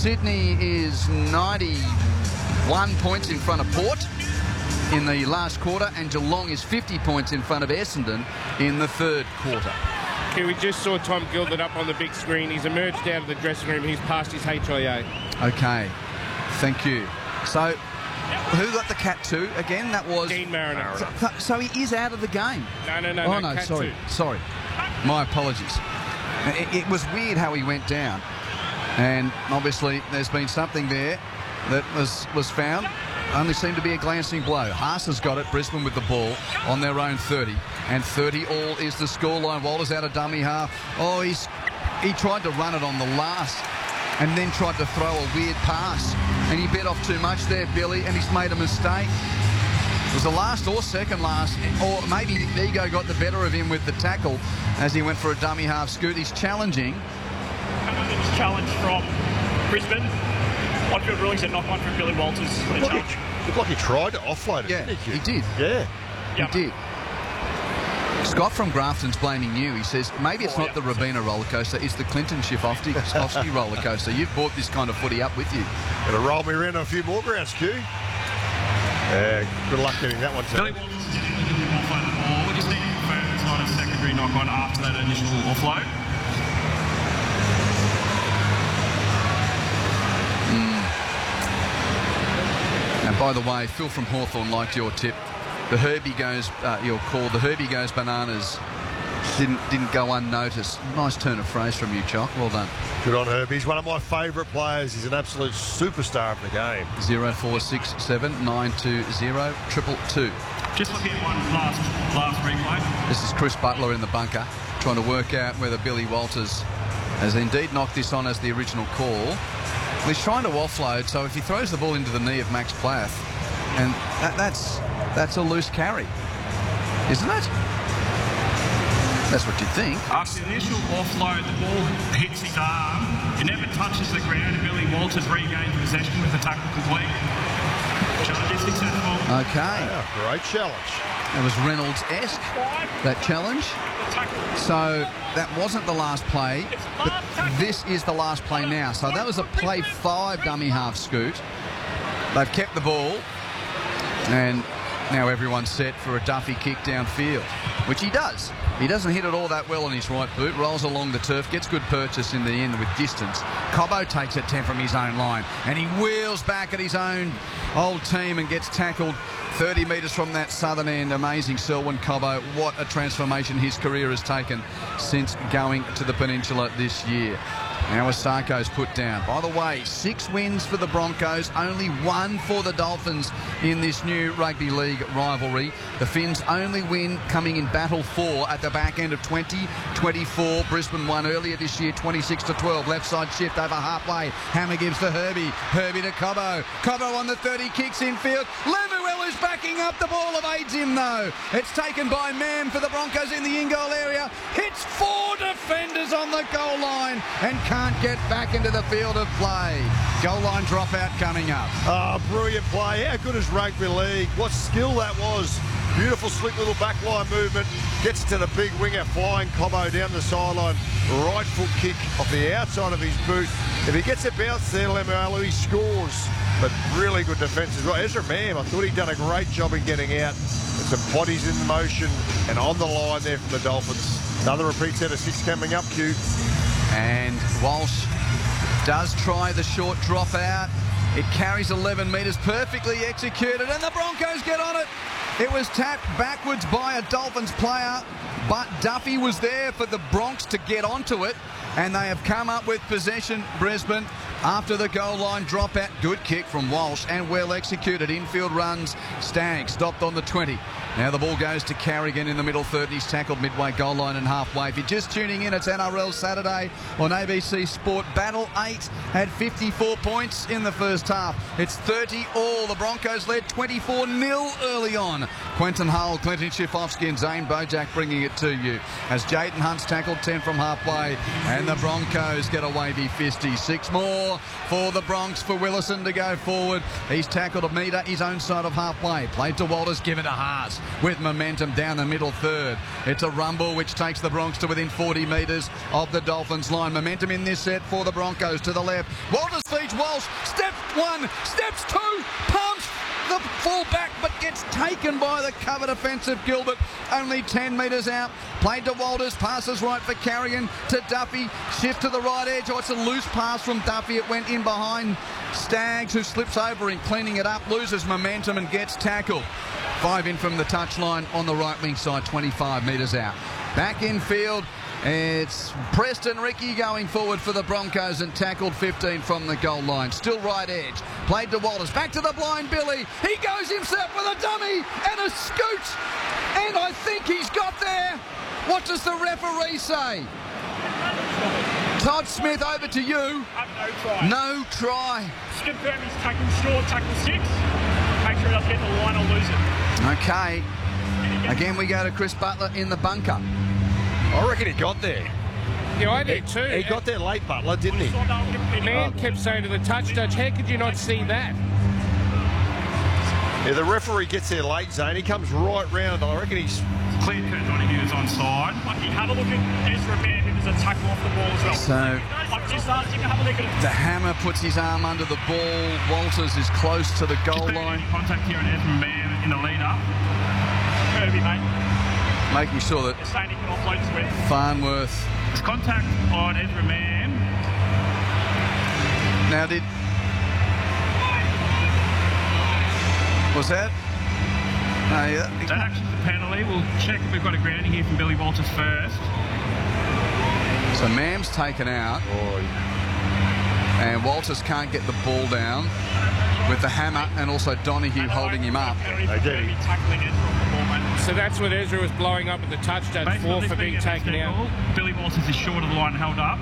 Sydney is 91 points in front of Port in the last quarter, and Geelong is 50 points in front of Essendon in the third quarter. We just saw Tom Gilbert up on the big screen. He's emerged out of the dressing room. He's passed his HIA. Okay, thank you. So, who got the cat two again? That was Dean Mariner. So he is out of the game. No. Oh no, cat sorry, two. sorry. My apologies. It was weird how he went down, and obviously there's been something there that was found. Only seemed to be a glancing blow. Haas has got it. Brisbane with the ball on their own 30. And 30 all is the scoreline. Walters out of dummy half. Oh, he tried to run it on the last and then tried to throw a weird pass. And he bit off too much there, Billy, and he's made a mistake. It was the last or second last, or maybe ego got the better of him with the tackle as he went for a dummy half scoot. He's challenging. Challenge from Brisbane. On-field rulings and knock one from Billy Walters. Looked like he tried to offload it, didn't he? He did. Yeah. He did. Scott from Grafton's blaming you. He says, maybe it's not the Rabina roller coaster, it's the Clinton Schifofsky roller coaster. You've brought this kind of footy up with you. Gonna roll me around on a few more grounds, Q. Good luck getting that one, Billy Walters is getting the offload the ball. We just need to confirm it's not a secondary knock-on after that initial offload. And by the way, Phil from Hawthorn liked your tip. The Herbie goes, your call, the Herbie goes bananas didn't go unnoticed. Nice turn of phrase from you, Chock. Well done. Good on Herbie. He's one of my favourite players. He's an absolute superstar of the game. 0467 920 222. Just looking at one last replay. This is Chris Butler in the bunker, trying to work out whether Billy Walters has indeed knocked this on as the original call. Well, he's trying to offload, so if he throws the ball into the knee of Max Plath, and that's a loose carry, isn't it? That's what you think. After the initial offload, the ball hits his arm. It never touches the ground, and Billy Walters regains possession with the tackle complete. Challenge is successful. Okay. Yeah, great challenge. It was Reynolds-esque, that challenge. So that wasn't the last play, but this is the last play now. So that was a play 5 dummy half scoot. They've kept the ball, and now everyone's set for a Duffy kick downfield, which he does. He doesn't hit it all that well on his right boot, rolls along the turf, gets good purchase in the end with distance. Cobbo takes it 10 from his own line, and he wheels back at his own old team and gets tackled 30 metres from that southern end. Amazing Selwyn Cobbo. What a transformation his career has taken since going to the Peninsula this year. Now Osaka's put down. By the way, 6 wins for the Broncos, only 1 for the Dolphins in this new rugby league rivalry. The Finns' only win coming in Battle 4 at the back end of 2024. Brisbane won earlier this year, 26-12. Left side shift over halfway. Hammer gives to Herbie. Herbie to Cobbo. Cobbo on the 30, kicks infield. Lemuel is backing up. The ball evades him though. It's taken by Mam for the Broncos in the in-goal area. Hits 4 defenders on the goal line and can't get back into the field of play. Goal line dropout coming up. Oh, brilliant play. How good is rugby league? What skill that was. Beautiful, slick little backline movement. Gets to the big winger, flying Cobbo down the sideline. Right foot kick off the outside of his boot. If he gets a bounce there, Lemuelu, he scores. But really good defence as well. Ezra Mam, I thought he'd done a great job in getting out. And some bodies in motion and on the line there from the Dolphins. Another repeat set of 6 coming up, Q. And Walsh does try the short drop out. It carries 11 metres, perfectly executed, and the Broncos get on it. It was tapped backwards by a Dolphins player, but Duffy was there for the Bronx to get onto it, and they have come up with possession, Brisbane, after the goal line dropout. Good kick from Walsh and well executed. Infield runs. Stagg stopped on the 20. Now the ball goes to Carrigan in the middle third. He's tackled midway goal line and halfway. If you're just tuning in, it's NRL Saturday on ABC Sport. Battle 8 had 54 points in the first half. It's 30 all. The Broncos led 24-0 early on. Quentin Hull, Clinton Schifofsky and Zane Bojack bringing it to you as Jaden Hunt's tackled 10 from halfway and the Broncos get a wavy fisty. 6 more more for the Bronx, for Willison to go forward. He's tackled a metre, his own side of halfway. Played to Walters, give it to Haas with momentum down the middle third. It's a rumble which takes the Bronx to within 40 metres of the Dolphins line. Momentum in this set for the Broncos to the left. Walters feeds Walsh. Steps one, steps two, pumps the full back, but gets taken by the cover defensive Gilbert. Only 10 metres out. Played to Walters. Passes right for Carrigan to Duffy. Shift to the right edge. Oh, it's a loose pass from Duffy. It went in behind Staggs, who slips over him, cleaning it up, loses momentum and gets tackled. 5 in from the touchline on the right wing side, 25 metres out. Back in field. It's Preston Ricky going forward for the Broncos and tackled 15 from the goal line. Still right edge. Played to Walters. Back to the blind Billy. He goes himself with a dummy and a scoot. And I think he's got there. What does the referee say? Todd Smith, over to you. No try. No try. Skip Burmese tackle short, tackle 6. Make sure he doesn't get the line or lose it. Okay. Again, we go to Chris Butler in the bunker. I reckon he got there. Yeah, I did too. He got there late, Butler, didn't he? Man kept saying to the touch judge, how could you not see that? Yeah, the referee gets there late, Zane. He comes right round. I reckon he's Clear Kurt Donahue is on side. Have a look at Ezra Mann, who does a tackle off the ball as well. So the Hammer puts his arm under the ball. Walters is close to the goal line. Contact here on Ezra Mann in the lead up. Kirby, mate. Making sure that They're saying he can offload his win. Farnworth. There's contact on Ezra Mann. Now did... Was that? No, yeah. That action's a penalty. We'll check if we've got a grounding here from Billy Walters first. So Mam's taken out. And Walters can't get the ball down with the Hammer and also Donahue holding him up. So that's what Ezra was blowing up at the touch judge for being taken out. Billy Walters is short of the line, held up.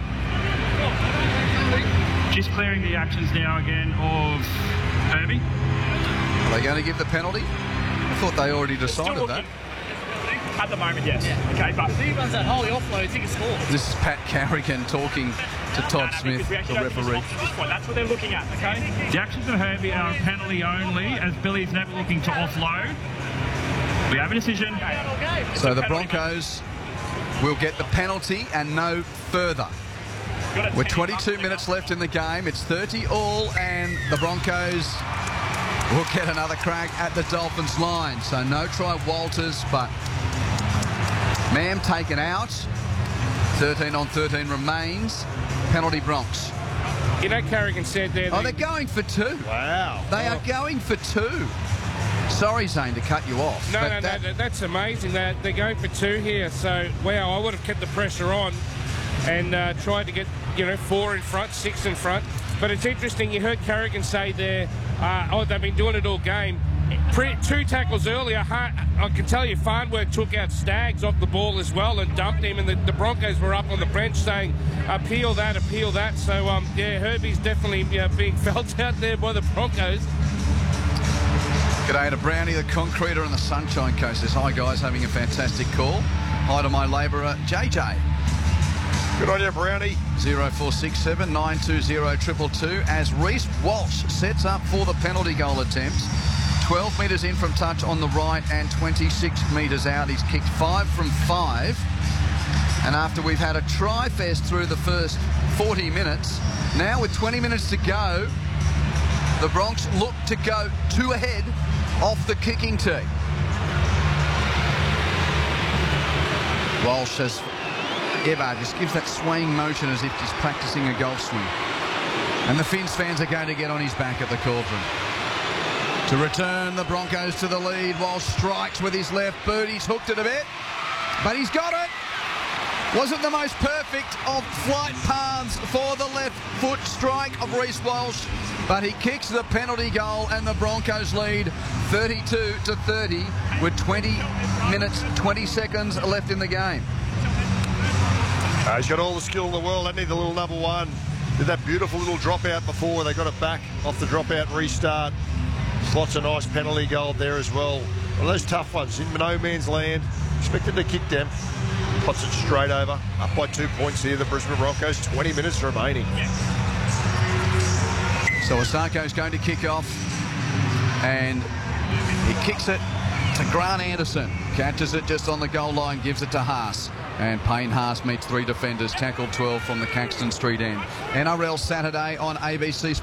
Just clearing the actions now again of Herbie. Are they going to give the penalty? I thought they already decided that. At the moment, yes. Yeah. Okay, but if he runs that holy offload, he can score. This is Pat Carrigan talking to Todd Smith, the referee. That's what they're looking at, okay? The actions of Herbie are a penalty only, as Billy's never looking to offload. We have a decision. So the Broncos will get the penalty and no further. With 22 minutes left in the game, it's 30 all, and the Broncos will get another crack at the Dolphins line. So no try Walters, but Mam taken out. 13 on 13 remains. Penalty Bronx. You know, Carrigan said there... Oh, they're going for 2. Wow. They are going for 2. Sorry, Zane, to cut you off. No, that's amazing. They're going for 2 here. So, wow, I would have kept the pressure on and tried to get, 4 in front, 6 in front. But it's interesting, you heard Carrigan say there, they've been doing it all game. 2 tackles earlier, I can tell you, Farnworth took out Staggs off the ball as well and dumped him, and the Broncos were up on the bench saying, appeal that. So, yeah, Herbie's definitely being felt out there by the Broncos. G'day to Brownie, the concreter and the Sunshine Coast. Says, hi guys, having a fantastic call. Hi to my labourer, JJ. Good on you, Brownie. 0467 920 222 as Reece Walsh sets up for the penalty goal attempt. 12 metres in from touch on the right and 26 metres out. He's kicked 5 from 5. And after we've had a try fest through the first 40 minutes, now with 20 minutes to go, the Bronx look to go 2 ahead off the kicking tee. Walsh says, Evar just gives that swaying motion as if he's practicing a golf swing. And the Finns fans are going to get on his back at the Cauldron. To return the Broncos to the lead, Walsh strikes with his left boot. He's hooked it a bit, but he's got it. Wasn't the most perfect of flight paths for the left foot strike of Reece Walsh, but he kicks the penalty goal and the Broncos lead 32-30 with 20 minutes, 20 seconds left in the game. He's got all the skill in the world, hasn't he, the little number 1. Did that beautiful little dropout before. They got it back off the dropout restart. Lots of nice penalty goal there as well. One of those tough ones in no man's land. Expected to kick them. Puts it straight over. Up by 2 points here, the Brisbane Broncos. 20 minutes remaining. So Osako's going to kick off, and he kicks it to Grant Anderson. Catches it just on the goal line, gives it to Haas. And Payne Haas meets 3 defenders, tackled 12 from the Caxton Street end. NRL Saturday on ABC Sport.